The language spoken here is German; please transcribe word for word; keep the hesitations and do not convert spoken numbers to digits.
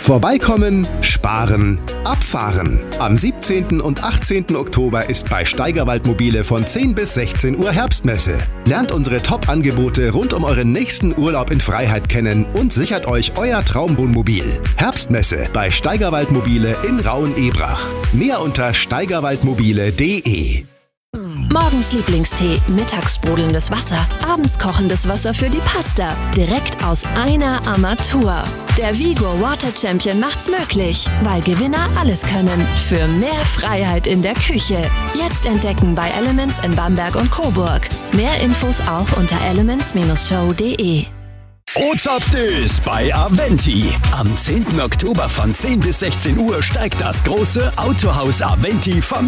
Vorbeikommen, sparen, abfahren. Am siebzehnten und achtzehnten Oktober ist bei Steigerwald Mobile von zehn bis sechzehn Uhr Herbstmesse. Lernt unsere Top-Angebote rund um euren nächsten Urlaub in Freiheit kennen und sichert euch euer Traumwohnmobil. Herbstmesse bei Steigerwald Mobile in Rauen-Ebrach. Mehr unter steigerwaldmobile punkt de. Morgens Lieblingstee, mittags sprudelndes Wasser, abends kochendes Wasser für die Pasta. Direkt aus einer Armatur. Der Vigo Water Champion macht's möglich, weil Gewinner alles können. Für mehr Freiheit in der Küche. Jetzt entdecken bei Elements in Bamberg und Coburg. Mehr Infos auch unter elements show punkt de. Ozapft ist bei Aventi. Am zehnten Oktober von zehn bis sechzehn Uhr steigt das große Autohaus Aventi Familie